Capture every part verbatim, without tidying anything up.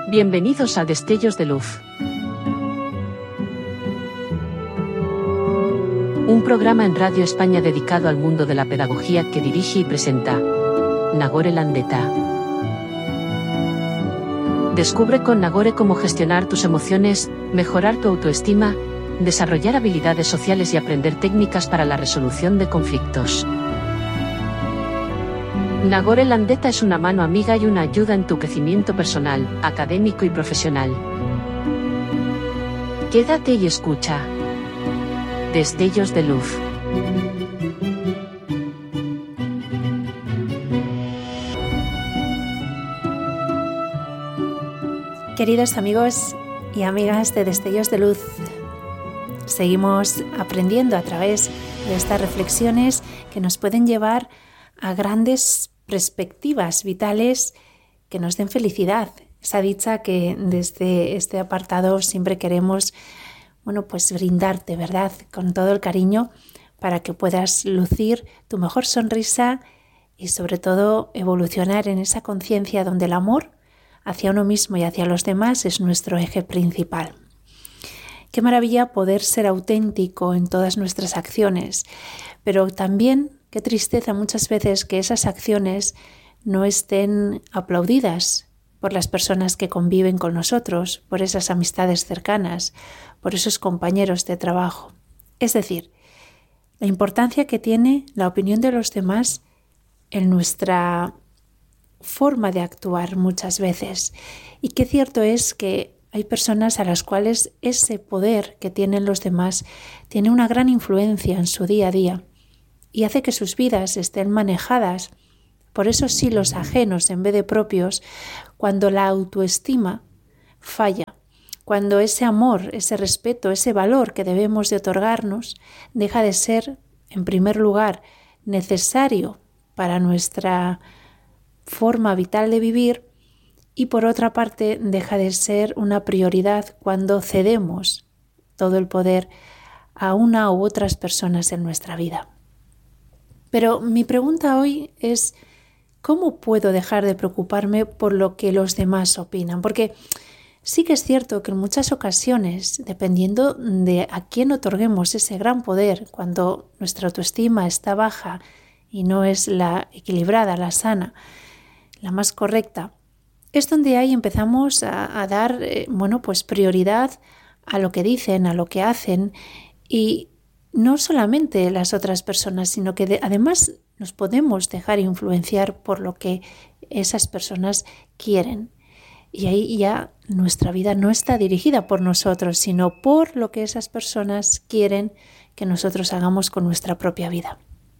Bienvenidos a Destellos de Luz. Un programa en Radio España dedicado al mundo de la pedagogía que dirige y presenta Nagore Landeta. Descubre con Nagore cómo gestionar tus emociones, mejorar tu autoestima, desarrollar habilidades sociales y aprender técnicas para la resolución de conflictos. Nagore Landeta es una mano amiga y una ayuda en tu crecimiento personal, académico y profesional. Quédate y escucha. Destellos de Luz. Queridos amigos y amigas de Destellos de Luz, seguimos aprendiendo a través de estas reflexiones que nos pueden llevar a grandes perspectivas vitales que nos den felicidad. Esa dicha que desde este apartado siempre queremos, bueno, pues brindarte, ¿verdad? Con todo el cariño para que puedas lucir tu mejor sonrisa y sobre todo evolucionar en esa conciencia donde el amor hacia uno mismo y hacia los demás es nuestro eje principal. Qué maravilla poder ser auténtico en todas nuestras acciones, pero también qué tristeza muchas veces que esas acciones no estén aplaudidas por las personas que conviven con nosotros, por esas amistades cercanas, por esos compañeros de trabajo. Es decir, la importancia que tiene la opinión de los demás en nuestra forma de actuar muchas veces. Y qué cierto es que hay personas a las cuales ese poder que tienen los demás tiene una gran influencia en su día a día y hace que sus vidas estén manejadas por esos hilos ajenos en vez de propios, cuando la autoestima falla, cuando ese amor, ese respeto, ese valor que debemos de otorgarnos deja de ser, en primer lugar, necesario para nuestra forma vital de vivir y por otra parte deja de ser una prioridad cuando cedemos todo el poder a una u otras personas en nuestra vida. Pero mi pregunta hoy es, ¿cómo puedo dejar de preocuparme por lo que los demás opinan? Porque sí que es cierto que en muchas ocasiones, dependiendo de a quién otorguemos ese gran poder, cuando nuestra autoestima está baja y no es la equilibrada, la sana, la más correcta, es donde ahí empezamos a, a dar eh, bueno, pues prioridad a lo que dicen, a lo que hacen, y no solamente las otras personas, sino que de, además nos podemos dejar influenciar por lo que esas personas quieren. Y ahí ya nuestra vida no está dirigida por nosotros, sino por lo que esas personas quieren que nosotros hagamos con nuestra propia vida.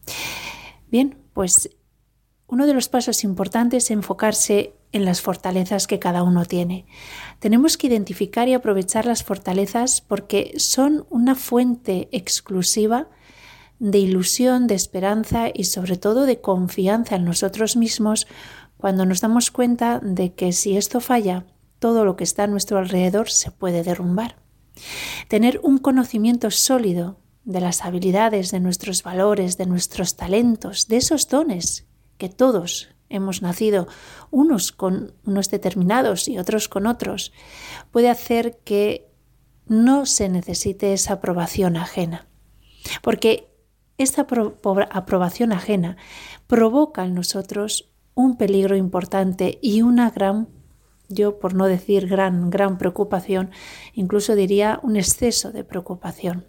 Bien, pues uno de los pasos importantes es enfocarse en las fortalezas que cada uno tiene. Tenemos que identificar y aprovechar las fortalezas porque son una fuente exclusiva de ilusión, de esperanza y sobre todo de confianza en nosotros mismos cuando nos damos cuenta de que si esto falla, todo lo que está a nuestro alrededor se puede derrumbar. Tener un conocimiento sólido de las habilidades, de nuestros valores, de nuestros talentos, de esos dones que todos hemos nacido, unos con unos determinados y otros con otros, puede hacer que no se necesite esa aprobación ajena. Porque esta apro- aprobación ajena provoca en nosotros un peligro importante y una gran, yo por no decir gran, gran preocupación, incluso diría un exceso de preocupación.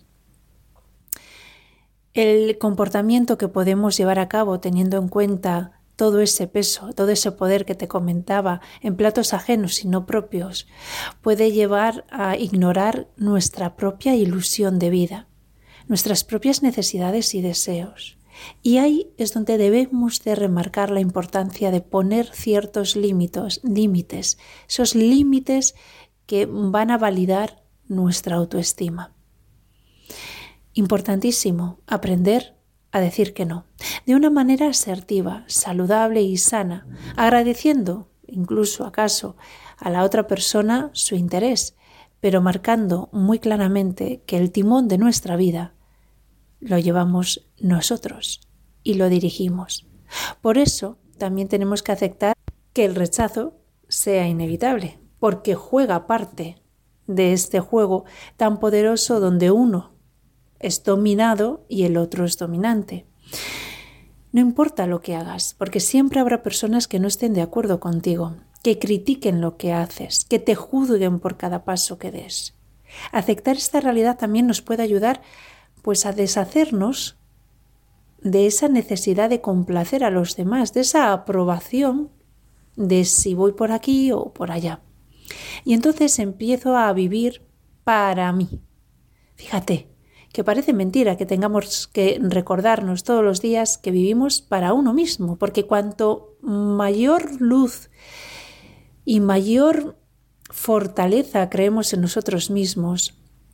El comportamiento que podemos llevar a cabo teniendo en cuenta todo ese peso, todo ese poder que te comentaba en platos ajenos y no propios, puede llevar a ignorar nuestra propia ilusión de vida, nuestras propias necesidades y deseos. Y ahí es donde debemos de remarcar la importancia de poner ciertos límites, límites, esos límites que van a validar nuestra autoestima. Importantísimo aprender a decir que no, de una manera asertiva, saludable y sana, agradeciendo incluso acaso a la otra persona su interés, pero marcando muy claramente que el timón de nuestra vida lo llevamos nosotros y lo dirigimos. Por eso también tenemos que aceptar que el rechazo sea inevitable, porque juega parte de este juego tan poderoso donde uno es dominado y el otro es dominante. No importa lo que hagas, porque siempre habrá personas que no estén de acuerdo contigo, que critiquen lo que haces, que te juzguen por cada paso que des. Aceptar esta realidad también nos puede ayudar pues a deshacernos de esa necesidad de complacer a los demás, de esa aprobación de si voy por aquí o por allá. Y entonces empiezo a vivir para mí. Fíjate, que parece mentira que tengamos que recordarnos todos los días que vivimos para uno mismo, porque cuanto mayor luz y mayor fortaleza creemos en nosotros mismos,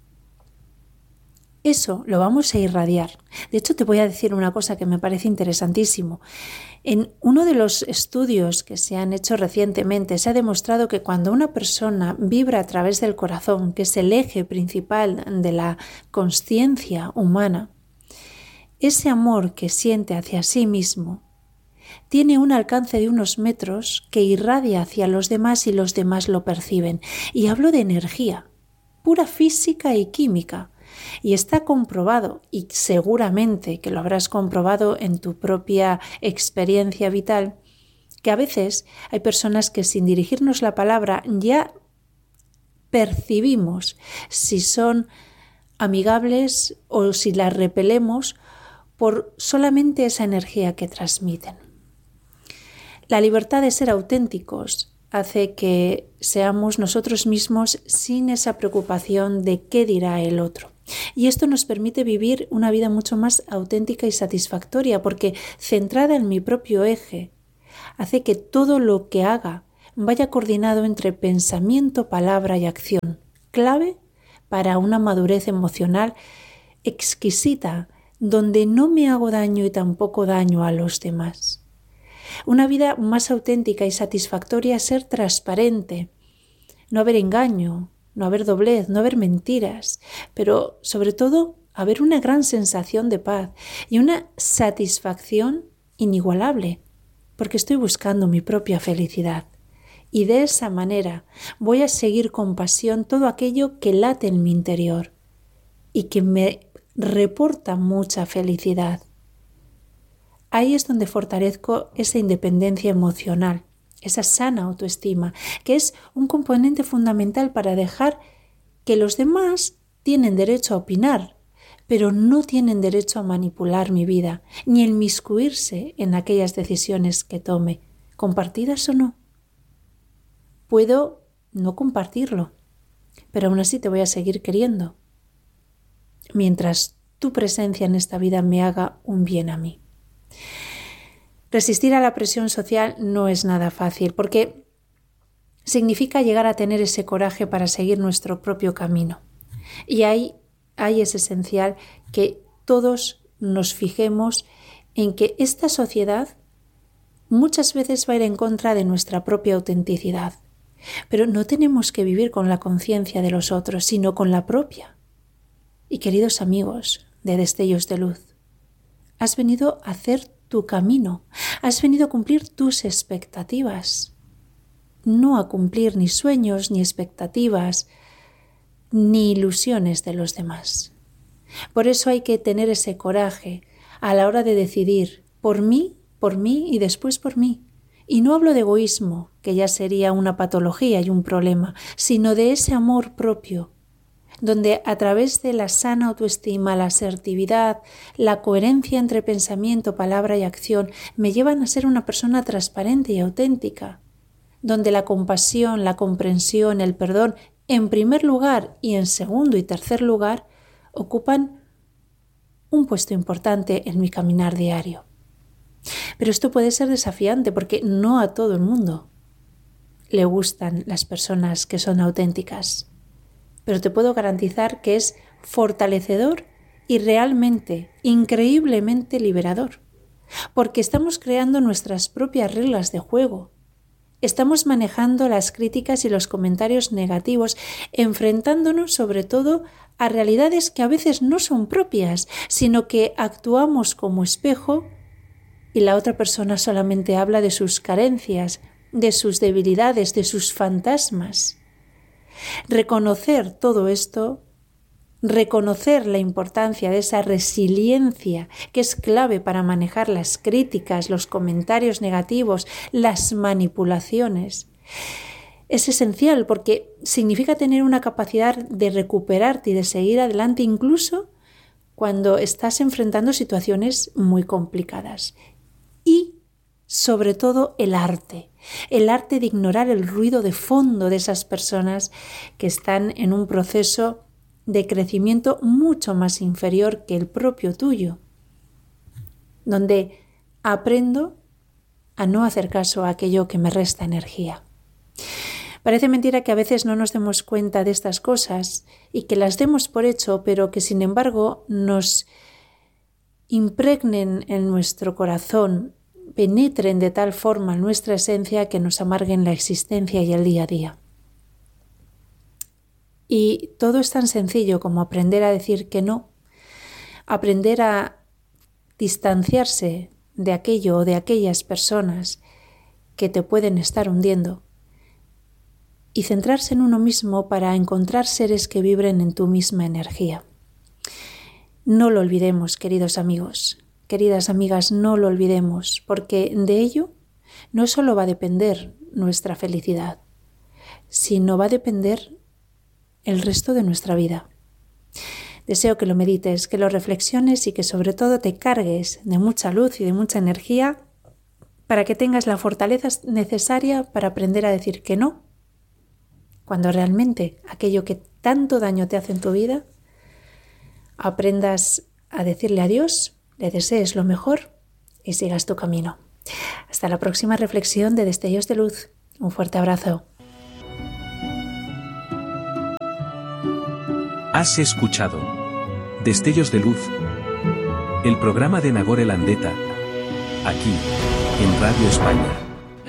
eso lo vamos a irradiar. De hecho, te voy a decir una cosa que me parece interesantísimo. En uno de los estudios que se han hecho recientemente se ha demostrado que cuando una persona vibra a través del corazón, que es el eje principal de la consciencia humana, ese amor que siente hacia sí mismo tiene un alcance de unos metros que irradia hacia los demás y los demás lo perciben. Y hablo de energía, pura física y química. Y está comprobado, y seguramente que lo habrás comprobado en tu propia experiencia vital, que a veces hay personas que sin dirigirnos la palabra ya percibimos si son amigables o si las repelemos por solamente esa energía que transmiten. La libertad de ser auténticos hace que seamos nosotros mismos sin esa preocupación de qué dirá el otro. Y esto nos permite vivir una vida mucho más auténtica y satisfactoria, porque centrada en mi propio eje, hace que todo lo que haga vaya coordinado entre pensamiento, palabra y acción, clave para una madurez emocional exquisita, donde no me hago daño y tampoco daño a los demás. Una vida más auténtica y satisfactoria es ser transparente, no haber engaño, no haber doblez, no haber mentiras, pero sobre todo haber una gran sensación de paz y una satisfacción inigualable, porque estoy buscando mi propia felicidad. Y de esa manera voy a seguir con pasión todo aquello que late en mi interior y que me reporta mucha felicidad. Ahí es donde fortalezco esa independencia emocional, esa sana autoestima, que es un componente fundamental para dejar que los demás tienen derecho a opinar, pero no tienen derecho a manipular mi vida, ni a inmiscuirse en aquellas decisiones que tome, compartidas o no. Puedo no compartirlo, pero aún así te voy a seguir queriendo, mientras tu presencia en esta vida me haga un bien a mí. Resistir a la presión social no es nada fácil, porque significa llegar a tener ese coraje para seguir nuestro propio camino. Y ahí, ahí es esencial que todos nos fijemos en que esta sociedad muchas veces va a ir en contra de nuestra propia autenticidad. Pero no tenemos que vivir con la conciencia de los otros, sino con la propia. Y queridos amigos de Destellos de Luz, has venido a hacer tu camino, has venido a cumplir tus expectativas, no a cumplir ni sueños, ni expectativas, ni ilusiones de los demás. Por eso hay que tener ese coraje a la hora de decidir por mí, por mí y después por mí. Y no hablo de egoísmo, que ya sería una patología y un problema, sino de ese amor propio, donde a través de la sana autoestima, la asertividad, la coherencia entre pensamiento, palabra y acción, me llevan a ser una persona transparente y auténtica, donde la compasión, la comprensión, el perdón, en primer lugar y en segundo y tercer lugar, ocupan un puesto importante en mi caminar diario. Pero esto puede ser desafiante porque no a todo el mundo le gustan las personas que son auténticas. Pero te puedo garantizar que es fortalecedor y realmente, increíblemente liberador. Porque estamos creando nuestras propias reglas de juego. Estamos manejando las críticas y los comentarios negativos, enfrentándonos sobre todo a realidades que a veces no son propias, sino que actuamos como espejo y la otra persona solamente habla de sus carencias, de sus debilidades, de sus fantasmas. Reconocer todo esto, reconocer la importancia de esa resiliencia que es clave para manejar las críticas, los comentarios negativos, las manipulaciones. Es esencial porque significa tener una capacidad de recuperarte y de seguir adelante incluso cuando estás enfrentando situaciones muy complicadas. Y sobre todo el arte, el arte de ignorar el ruido de fondo de esas personas que están en un proceso de crecimiento mucho más inferior que el propio tuyo, donde aprendo a no hacer caso a aquello que me resta energía. Parece mentira que a veces no nos demos cuenta de estas cosas y que las demos por hecho, pero que sin embargo nos impregnen en nuestro corazón, penetren de tal forma en nuestra esencia que nos amarguen la existencia y el día a día. Y todo es tan sencillo como aprender a decir que no, aprender a distanciarse de aquello o de aquellas personas que te pueden estar hundiendo y centrarse en uno mismo para encontrar seres que vibren en tu misma energía. No lo olvidemos, queridos amigos, queridas amigas, no lo olvidemos, porque de ello no solo va a depender nuestra felicidad, sino va a depender el resto de nuestra vida. Deseo que lo medites, que lo reflexiones y que sobre todo te cargues de mucha luz y de mucha energía para que tengas la fortaleza necesaria para aprender a decir que no, cuando realmente aquello que tanto daño te hace en tu vida, aprendas a decirle adiós, le desees lo mejor y sigas tu camino. Hasta la próxima reflexión de Destellos de Luz. Un fuerte abrazo. Has escuchado Destellos de Luz, el programa de Nagore Landeta, aquí, en Radio España.